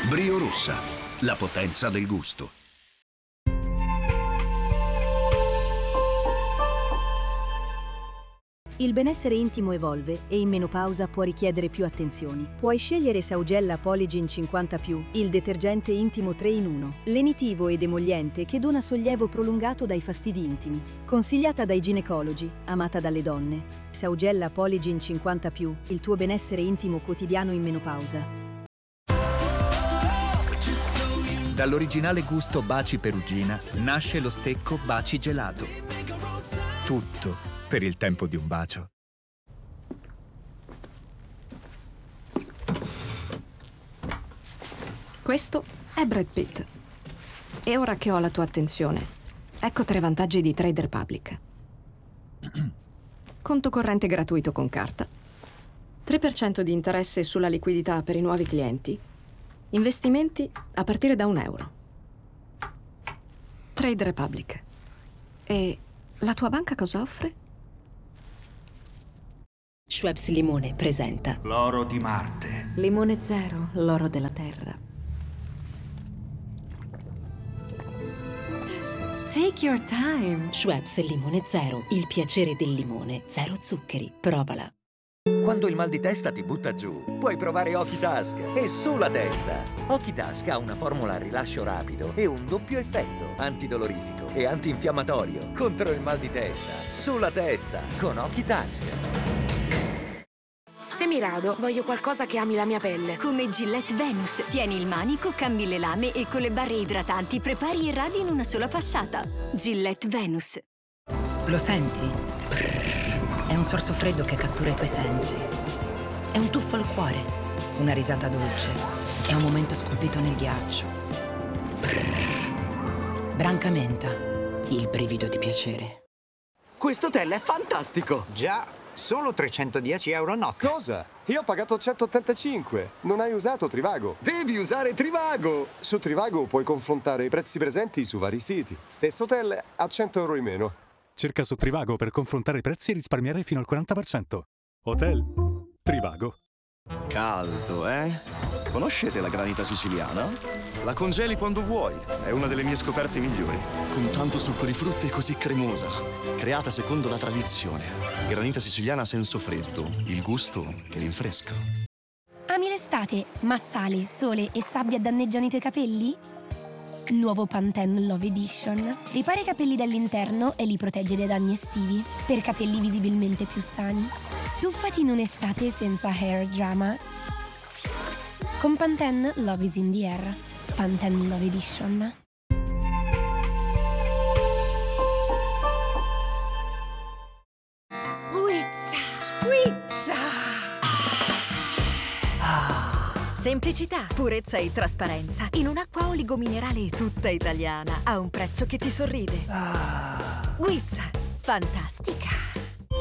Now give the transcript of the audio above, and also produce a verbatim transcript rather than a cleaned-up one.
Brio Rossa, la potenza del gusto. Il benessere intimo evolve e in menopausa può richiedere più attenzioni. Puoi scegliere Saugella Polygin cinquanta più, il detergente intimo tre in uno, lenitivo ed emolliente che dona sollievo prolungato dai fastidi intimi. Consigliata dai ginecologi, amata dalle donne. Saugella Polygin cinquanta più, il tuo benessere intimo quotidiano in menopausa. Dall'originale gusto Baci Perugina nasce lo stecco Baci Gelato. Tutto per il tempo di un bacio. Questo è Brad Pitt. E ora che ho la tua attenzione, ecco tre vantaggi di Trade Republic. Conto corrente gratuito con carta, tre per cento di interesse sulla liquidità per i nuovi clienti, investimenti a partire da un euro. Trade Republic. E la tua banca cosa offre? Schweppes Limone presenta L'oro di Marte. Limone zero, l'oro della terra. Take your time. Schweppes Limone Zero, il piacere del limone, zero zuccheri. Provala. Quando il mal di testa ti butta giù, puoi provare Occhitask e sulla testa. Occhitask ha una formula a rilascio rapido e un doppio effetto, antidolorifico e antinfiammatorio contro il mal di testa. Sulla testa con Occhitask. Se mi rado, voglio qualcosa che ami la mia pelle. Come Gillette Venus. Tieni il manico, cambi le lame e con le barre idratanti prepari e radi in una sola passata. Gillette Venus. Lo senti? È un sorso freddo che cattura i tuoi sensi. È un tuffo al cuore, una risata dolce. È un momento scolpito nel ghiaccio. Brancamenta, il brivido di piacere. Questo hotel è fantastico! Già, solo trecentodieci euro a notte. Cosa? Io ho pagato centottantacinque. Non hai usato Trivago. Devi usare Trivago! Su Trivago puoi confrontare i prezzi presenti su vari siti. Stesso hotel a cento euro in meno. Cerca su Trivago per confrontare i prezzi e risparmiare fino al quaranta per cento. Hotel Trivago. Caldo, eh? Conoscete la granita siciliana? La congeli quando vuoi. È una delle mie scoperte migliori. Con tanto succo di frutta e così cremosa. Creata secondo la tradizione. Granita siciliana a senso freddo. Il gusto che rinfresca. Ami l'estate, ma sale, sole e sabbia danneggiano i tuoi capelli? Nuovo Pantene Love Edition. Ripara i capelli dall'interno e li protegge dai danni estivi per capelli visibilmente più sani. Tuffati in un'estate senza hair drama. Con Pantene Love is in the air. Pantene Love Edition. Guizza! Guizza! Ah. Semplicità, purezza e trasparenza in un'acqua oligominerale tutta italiana a un prezzo che ti sorride. Ah. Guizza, fantastica!